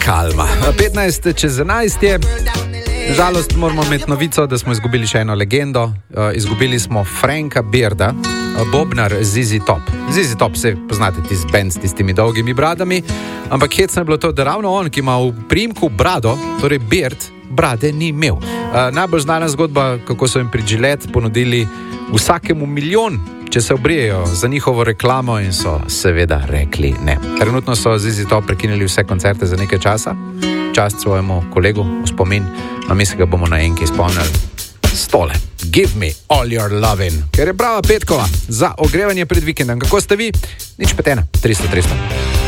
Kalma. 15 čez 11 je. Žalost moramo imeti novico, da smo izgubili še eno legendo. Izgubili smo Franka Bearda, bobnar ZZ Top. ZZ Top se poznate tisti band s tistimi dolgimi bradami, ampak hecno je bilo to, da ravno on, ki ima v priimku brado, torej Beard, brade ni imel. Najbolj znana zgodba, kako so jim pri Gillette ponudili vsakemu milijon, če se obrijejo za njihovo reklamo, in so seveda rekli ne. Trenutno so ZZ Top prekinili vse koncerte za nekaj časa. Čast svojemu kolegu v spomin, a mi se ga bomo na enki spomnili. Stole, give me all your lovin', ker je prava petkova za ogrevanje pred vikendom. Kako ste vi? Nič petena, 300.